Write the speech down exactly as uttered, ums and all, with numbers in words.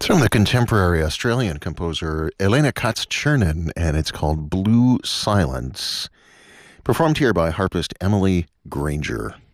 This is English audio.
It's from the contemporary Australian composer Elena Katz-Chernin, and it's called Blue Silence, performed here by harpist Emily Granger.